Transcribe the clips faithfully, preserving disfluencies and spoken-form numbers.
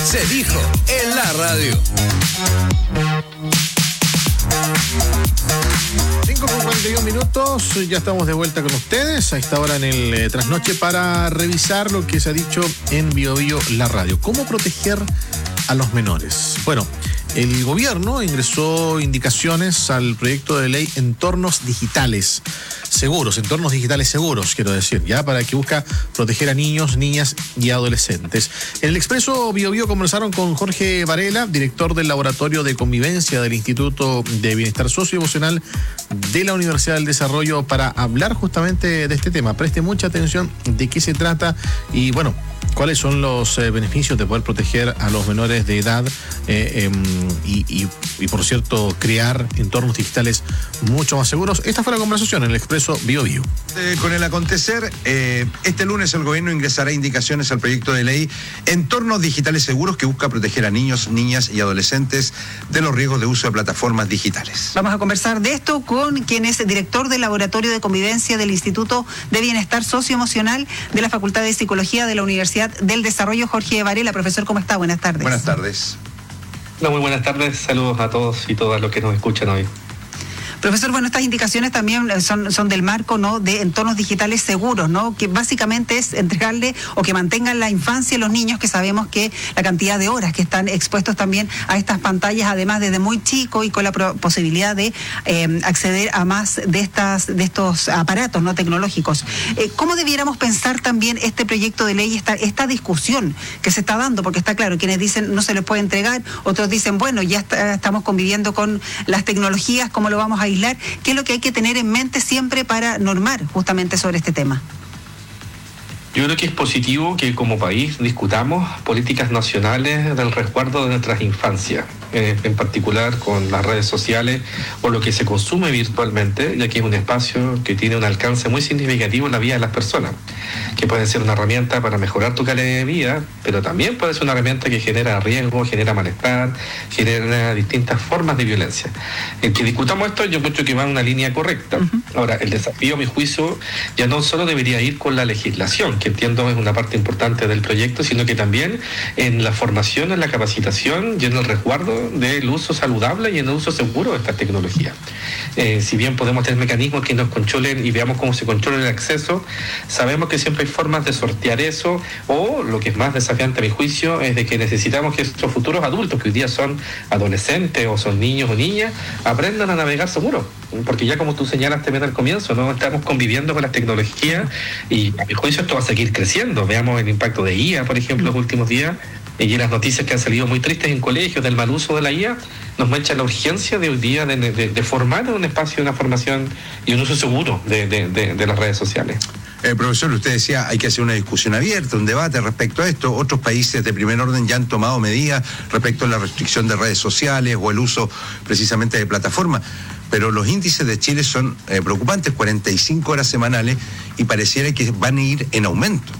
Se dijo en la radio. cinco con cuarenta y un minutos, ya estamos de vuelta con ustedes a esta hora en el eh, trasnoche para revisar lo que se ha dicho en Bio Bio la radio. ¿Cómo proteger a los menores? Bueno, el gobierno ingresó indicaciones al proyecto de ley Entornos Digitales Seguros, entornos digitales seguros, quiero decir, ya para que busca proteger a niños, niñas y adolescentes. En el Expreso Bio Bio conversaron con Jorge Varela, director del Laboratorio de Convivencia del Instituto de Bienestar Socioemocional de la Universidad del Desarrollo, para hablar justamente de este tema. Preste mucha atención de qué se trata y, bueno, cuáles son los eh, beneficios de poder proteger a los menores de edad eh, eh, y, y, y, por cierto, crear entornos digitales mucho más seguros. Esta fue la conversación en el Expreso Bio Bio. Eh, con el acontecer, eh, este lunes el gobierno ingresará indicaciones al proyecto de ley Entornos Digitales Seguros, que busca proteger a niños, niñas y adolescentes de los riesgos de uso de plataformas digitales. Vamos a conversar de esto con quien es director del Laboratorio de Convivencia del Instituto de Bienestar Socioemocional de la Facultad de Psicología de la Universidad del Desarrollo, Jorge Varela. Profesor, ¿cómo está? Buenas tardes. Buenas tardes. No, muy buenas tardes. Saludos a todos y todas los que nos escuchan hoy. Profesor, bueno, estas indicaciones también son, son del marco, ¿no?, de entornos digitales seguros, ¿no?, que básicamente es entregarle o que mantengan la infancia a los niños, que sabemos que la cantidad de horas que están expuestos también a estas pantallas, además desde muy chico y con la pro- posibilidad de eh, acceder a más de estas de estos aparatos no tecnológicos. Eh, ¿Cómo debiéramos pensar también este proyecto de ley, esta, esta discusión que se está dando? Porque está claro, quienes dicen no se les puede entregar, otros dicen, bueno, ya está, estamos conviviendo con las tecnologías, ¿cómo lo vamos a aislar? ¿Qué es lo que hay que tener en mente siempre para normar justamente sobre este tema? Yo creo que es positivo que como país discutamos políticas nacionales del resguardo de nuestras infancias, eh, en particular con las redes sociales o lo que se consume virtualmente, ya que es un espacio que tiene un alcance muy significativo en la vida de las personas, que puede ser una herramienta para mejorar tu calidad de vida, pero también puede ser una herramienta que genera riesgo, genera malestar, genera distintas formas de violencia. El que discutamos esto, yo creo que va en una línea correcta. Uh-huh. Ahora, el desafío, a mi juicio, ya no solo debería ir con la legislación, que entiendo es una parte importante del proyecto, sino que también en la formación, en la capacitación y en el resguardo del uso saludable y en el uso seguro de esta tecnología. Eh, si bien podemos tener mecanismos que nos controlen y veamos cómo se controla el acceso, sabemos que siempre hay formas de sortear eso, o lo que es más desafiante a mi juicio es de que necesitamos que estos futuros adultos, que hoy día son adolescentes o son niños o niñas, aprendan a navegar seguro, porque ya como tú señalas también al comienzo, no estamos conviviendo con las tecnologías y a mi juicio esto va a seguir creciendo. Veamos el impacto de I A, por ejemplo, los últimos días, y las noticias que han salido muy tristes en colegios del mal uso de la I A, nos muestra la urgencia de hoy día de, de, de formar en un espacio, una formación y un uso seguro de, de, de, de las redes sociales. Eh, profesor, usted decía hay que hacer una discusión abierta, un debate respecto a esto. Otros países de primer orden ya han tomado medidas respecto a la restricción de redes sociales o el uso precisamente de plataformas. Pero los índices de Chile son eh, preocupantes, cuarenta y cinco horas semanales, y pareciera que van a ir en aumento.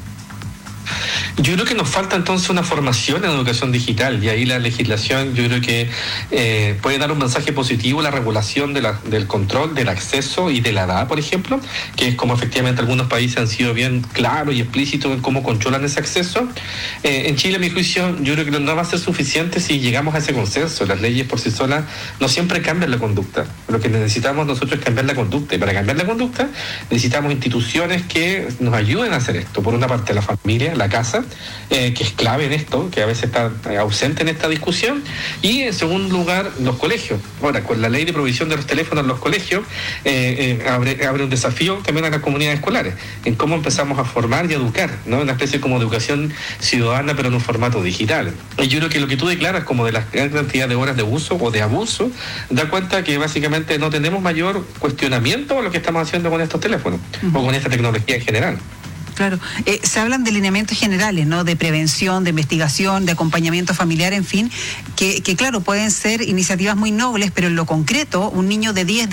Yo creo que nos falta entonces una formación en educación digital, y ahí la legislación yo creo que eh, puede dar un mensaje positivo, la regulación de la, del control, del acceso y de la edad, por ejemplo, que es como efectivamente algunos países han sido bien claros y explícitos en cómo controlan ese acceso. Eh, en Chile, a mi juicio, yo creo que no va a ser suficiente si llegamos a ese consenso. Las leyes por sí solas no siempre cambian la conducta. Lo que necesitamos nosotros es cambiar la conducta, y para cambiar la conducta necesitamos instituciones que nos ayuden a hacer esto. Por una parte, la familia, la casa, Eh, que es clave en esto, que a veces está ausente en esta discusión, y en segundo lugar los colegios. Ahora, con la ley de provisión de los teléfonos en los colegios eh, eh, abre, abre un desafío también a las comunidades escolares, en cómo empezamos a formar y educar, ¿no? Una especie como de educación ciudadana, pero en un formato digital. Y yo creo que lo que tú declaras como de la gran cantidad de horas de uso o de abuso, da cuenta que básicamente no tenemos mayor cuestionamiento a lo que estamos haciendo con estos teléfonos, uh-huh, o con esta tecnología en general. Claro, eh, se hablan de lineamientos generales, ¿no?, de prevención, de investigación, de acompañamiento familiar, en fin, que, que claro, pueden ser iniciativas muy nobles, pero en lo concreto, un niño de diez